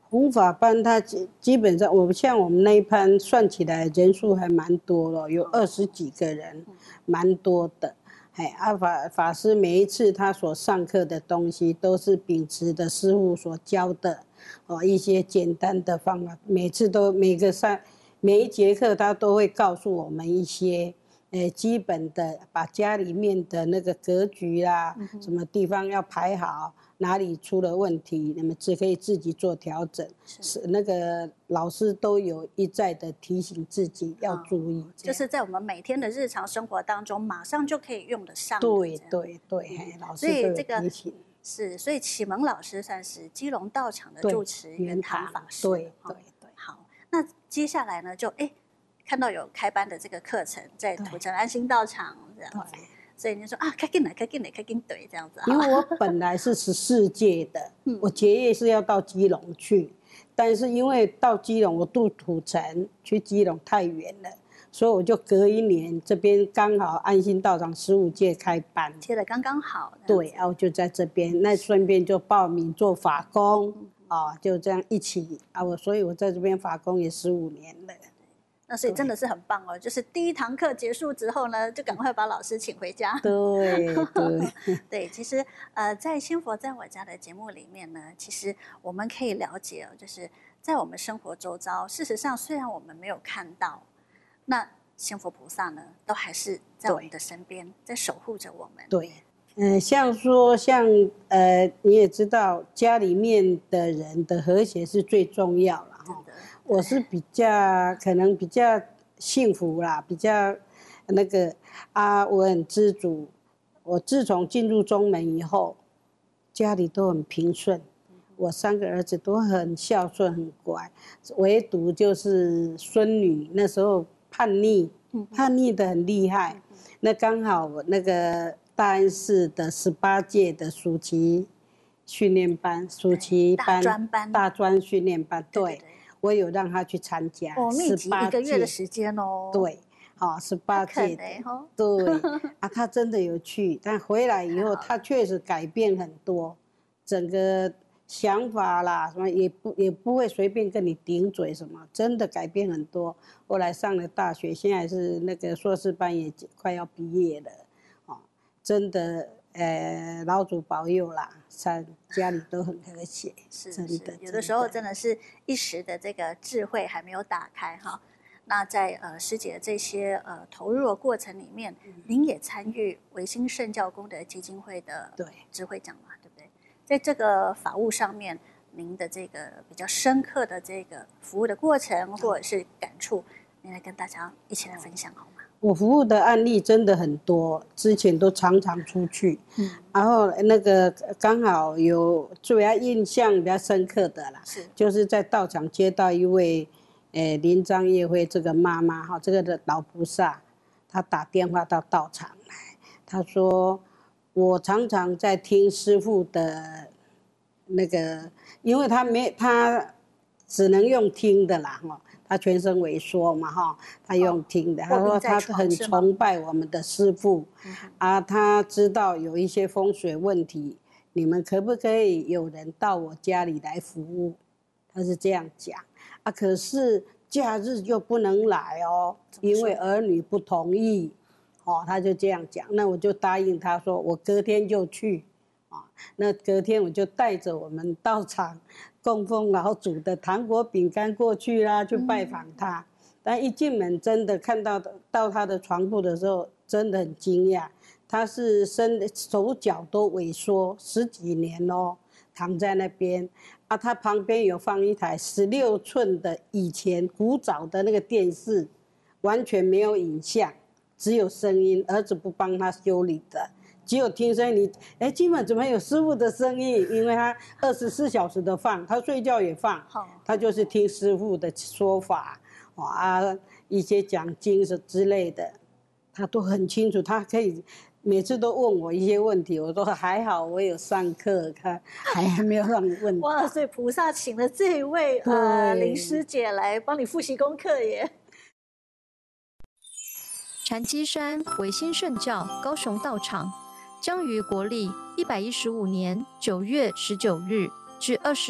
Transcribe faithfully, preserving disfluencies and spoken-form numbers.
弘法班它基基本上，我们像我们那一班算起来人数还蛮多了，有二十几个人，蛮多的。哎，啊法法师每一次他所上课的东西，都是秉持的师父所教的哦一些简单的方法，每次都每个上每一节课他都会告诉我们一些。呃，基本的把家里面的那个格局啦，嗯、什么地方要排好，哪里出了问题，你们只可以自己做调整。是那个老师都有一再的提醒自己要注意、嗯， 就是在我们每天的日常生活当中，马上就可以用得上。 对对对，嗯、老师都有提醒。 是，所以启蒙老师算是基隆道场的住持圆堂法师。 对对对。 好，那接下来呢，就哎。看到有开班的这个课程，在土城安心道场这样子，所以你说啊，开进来，开进来，开进对这样子。 因为我本来是十四届的，嗯、我结业是要到基隆去，但是因为到基隆我渡土城去基隆太远了，所以我就隔一年这边刚好安心道场十五届开班， 贴的刚刚好。 对，然后就在这边，那顺便就报名做法工，嗯、哦，就这样一起啊，我所以我在这边法工也十五年了。 那所以真的是很棒哦，就是第一堂课结束之后呢，就赶快把老师请回家。 对对对，其实呃，在仙佛在我家的节目里面呢，其实我们可以了解哦，就是在我们生活周遭，事实上虽然我们没有看到，那仙佛菩萨呢，都还是在我们的身边，在守护着我们。 对，嗯、呃，像说像呃，你也知道，家里面的人的和谐是最重要了哈。我是比较可能比较幸福啦，比较那个啊，我很知足。我自从进入中门以后，家里都很平顺，我三个儿子都很孝顺很乖，唯独就是孙女那时候叛逆，叛逆的很厉害。那刚好那个大安市的十八届的暑期训练班，暑期班、 大专班、 大专训练班，对。 对对对， 我有让他去参加， 哦，密集一个月的时间哦。 对，好、哦，十八届的， 哦、 对啊，他真的有去，但回来以后，他确实改变很多，整个想法啦，什么也不也不会随便跟你顶嘴什么，真的改变很多。后来上了大学，现在是那个硕士班也快要毕业了，哦，真的。呃，老祖保佑啦，在家里都很和谐， 是真的。 有的时候真的是一时的这个智慧还没有打开哈。那在呃师姐的这些呃投入的过程里面，嗯、您也参与维新圣教功德基金会的智慧奖嘛，对不对？在这个法务上面，您的这个比较深刻的这个服务的过程或者是感触，您来跟大家一起来分享好吗？ 我服务的案例真的很多，之前都常常出去，嗯，然后那个刚好有最要印象比较深刻的啦，是就是在道场接到一位，诶林张业辉这个妈妈哈，这个的老菩萨，她打电话到道场来，她说我常常在听师父的那个，因为他没他只能用听的啦哈。他全身萎缩嘛，哈，他用听的。哦、他说他很崇拜我们的师父，嗯、啊，他知道有一些风水问题，你们可不可以有人到我家里来服务？他是这样讲啊，可是假日就不能来哦，因为儿女不同意，哦，他就这样讲。那我就答应他说，我隔天就去，啊，那隔天我就带着我们道场供奉老祖的糖果饼干过去啦，去拜访他。嗯、但一进门，真的看到到他的床铺的时候，真的很惊讶。他是身手脚都萎缩十几年哦，躺在那边。啊，他旁边有放一台十六寸的以前古早的那个电视，完全没有影像，只有声音。儿子不帮他修理的。只有听声音，哎，今晚怎么有师父的声音？因为他二十四小时的放，他睡觉也放，他就是听师父的说法，啊，一些讲经什之类的，他都很清楚。他可以每次都问我一些问题，我说还好，我有上课，他还没有让你问。 哇，所以菩萨请了这一位呃林师姐来帮你复习功课耶。 禅机山维新圣教高雄道场。将于国历一百一十五年九月十九日至二十。